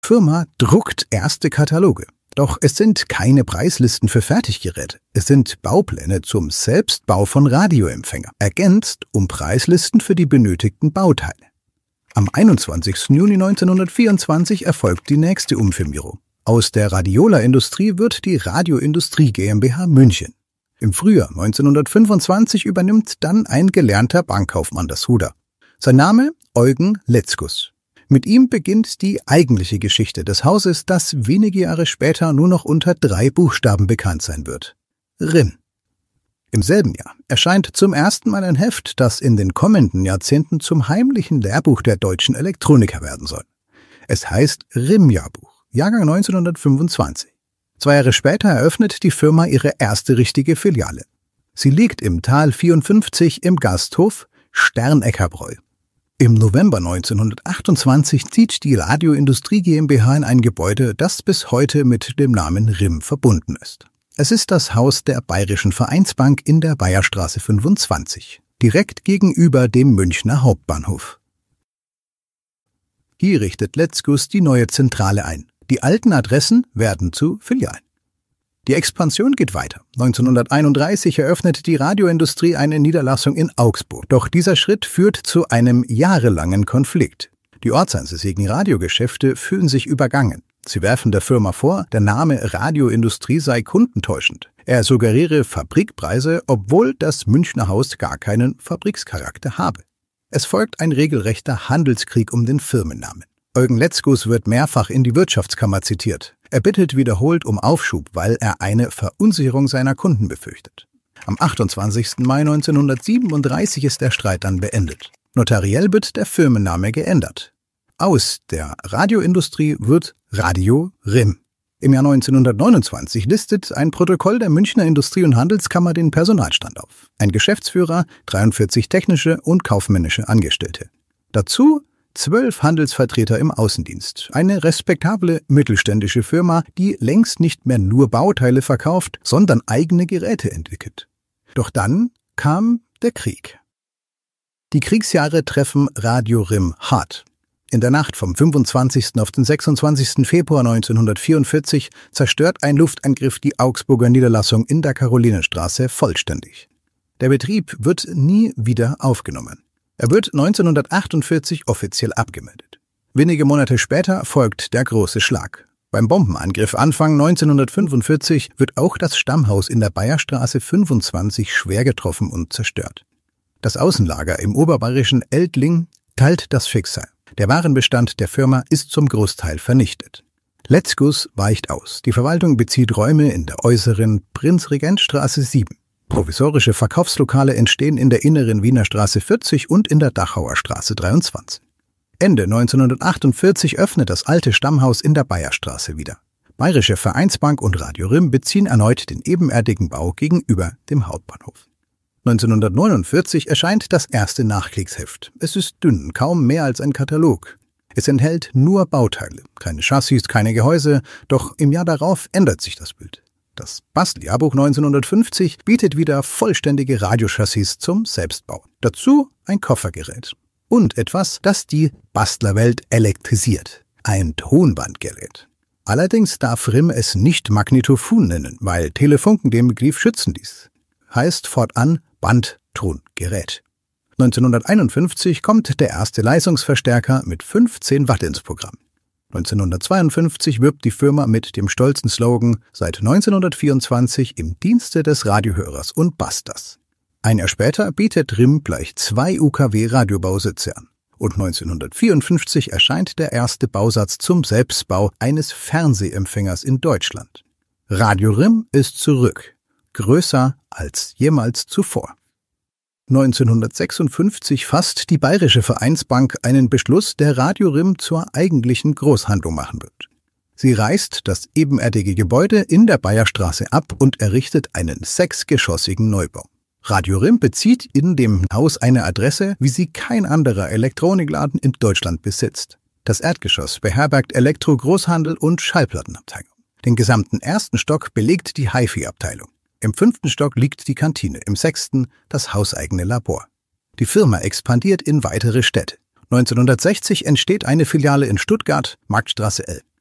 Firma druckt erste Kataloge. Doch es sind keine Preislisten für Fertiggeräte. Es sind Baupläne zum Selbstbau von Radioempfängern, ergänzt um Preislisten für die benötigten Bauteile. Am 21. Juni 1924 erfolgt die nächste Umfirmierung. Aus der Radiola-Industrie wird die Radioindustrie GmbH München. Im Frühjahr 1925 übernimmt dann ein gelernter Bankkaufmann das Ruder. Sein Name Eugen Letzkus. Mit ihm beginnt die eigentliche Geschichte des Hauses, das wenige Jahre später nur noch unter 3 Buchstaben bekannt sein wird: RIM. Im selben Jahr erscheint zum ersten Mal ein Heft, das in den kommenden Jahrzehnten zum heimlichen Lehrbuch der deutschen Elektroniker werden soll. Es heißt RIM-Jahrbuch, Jahrgang 1925. 2 Jahre später eröffnet die Firma ihre erste richtige Filiale. Sie liegt im Tal 54 im Gasthof Sterneckerbräu. Im November 1928 zieht die Radioindustrie GmbH in ein Gebäude, das bis heute mit dem Namen RIM verbunden ist. Es ist das Haus der Bayerischen Vereinsbank in der Bayerstraße 25, direkt gegenüber dem Münchner Hauptbahnhof. Hier richtet Letzkus die neue Zentrale ein. Die alten Adressen werden zu Filialen. Die Expansion geht weiter. 1931 eröffnet die Radioindustrie eine Niederlassung in Augsburg. Doch dieser Schritt führt zu einem jahrelangen Konflikt. Die ortsansässigen Radiogeschäfte fühlen sich übergangen. Sie werfen der Firma vor, der Name Radioindustrie sei kundentäuschend. Er suggeriere Fabrikpreise, obwohl das Münchner Haus gar keinen Fabrikscharakter habe. Es folgt ein regelrechter Handelskrieg um den Firmennamen. Eugen Letzkus wird mehrfach in die Wirtschaftskammer zitiert. Er bittet wiederholt um Aufschub, weil er eine Verunsicherung seiner Kunden befürchtet. Am 28. Mai 1937 ist der Streit dann beendet. Notariell wird der Firmenname geändert. Aus der Radioindustrie wird Radio RIM. Im Jahr 1929 listet ein Protokoll der Münchner Industrie- und Handelskammer den Personalstand auf. Ein Geschäftsführer, 43 technische und kaufmännische Angestellte. Dazu 12 Handelsvertreter im Außendienst. Eine respektable mittelständische Firma, die längst nicht mehr nur Bauteile verkauft, sondern eigene Geräte entwickelt. Doch dann kam der Krieg. Die Kriegsjahre treffen Radio RIM hart. In der Nacht vom 25. auf den 26. Februar 1944 zerstört ein Luftangriff die Augsburger Niederlassung in der Karolinenstraße vollständig. Der Betrieb wird nie wieder aufgenommen. Er wird 1948 offiziell abgemeldet. Wenige Monate später folgt der große Schlag. Beim Bombenangriff Anfang 1945 wird auch das Stammhaus in der Bayerstraße 25 schwer getroffen und zerstört. Das Außenlager im oberbayerischen Eltling teilt das Schicksal. Der Warenbestand der Firma ist zum Großteil vernichtet. Letzkus weicht aus. Die Verwaltung bezieht Räume in der äußeren Prinzregentstraße 7. Provisorische Verkaufslokale entstehen in der inneren Wiener Straße 40 und in der Dachauer Straße 23. Ende 1948 öffnet das alte Stammhaus in der Bayerstraße wieder. Bayerische Vereinsbank und Radio RIM beziehen erneut den ebenerdigen Bau gegenüber dem Hauptbahnhof. 1949 erscheint das erste Nachkriegsheft. Es ist dünn, kaum mehr als ein Katalog. Es enthält nur Bauteile, keine Chassis, keine Gehäuse, doch im Jahr darauf ändert sich das Bild. Das Basteljahrbuch 1950 bietet wieder vollständige Radiochassis zum Selbstbau. Dazu ein Koffergerät. Und etwas, das die Bastlerwelt elektrisiert. Ein Tonbandgerät. Allerdings darf RIM es nicht Magnetophon nennen, weil Telefunken den Begriff schützen ließ. Heißt fortan Bandtongerät. 1951 kommt der erste Leistungsverstärker mit 15 Watt ins Programm. 1952 wirbt die Firma mit dem stolzen Slogan „Seit 1924 im Dienste des Radiohörers und Basters". Ein Jahr später bietet RIM gleich 2 UKW-Radiobausitze an. Und 1954 erscheint der erste Bausatz zum Selbstbau eines Fernsehempfängers in Deutschland. Radio RIM ist zurück, größer als jemals zuvor. 1956 fasst die Bayerische Vereinsbank einen Beschluss, der Radio RIM zur eigentlichen Großhandlung machen wird. Sie reißt das ebenerdige Gebäude in der Bayerstraße ab und errichtet einen 6-geschossigen Neubau. Radio RIM bezieht in dem Haus eine Adresse, wie sie kein anderer Elektronikladen in Deutschland besitzt. Das Erdgeschoss beherbergt Elektro-Großhandel und Schallplattenabteilung. Den gesamten ersten Stock belegt die HiFi-Abteilung. Im 5. Stock liegt die Kantine, im 6. das hauseigene Labor. Die Firma expandiert in weitere Städte. 1960 entsteht eine Filiale in Stuttgart, Marktstraße 11.